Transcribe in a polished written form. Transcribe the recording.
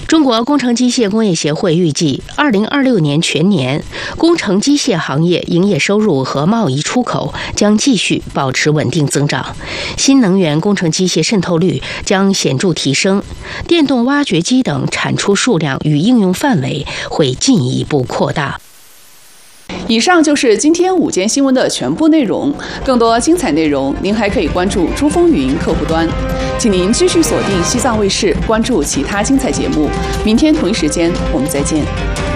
中国工程机械工业协会预计，2026年全年工程机械行业营业收入和贸易出口将继续保持稳定增长，新能源工程机械渗透率将显著提升，电动挖掘机等产出数量与应用范围会进一步扩大。 以上就是今天午间新闻的全部内容，更多精彩内容您还可以关注珠风语音客户端。请您继续锁定西藏卫视，关注其他精彩节目。明天同一时间我们再见。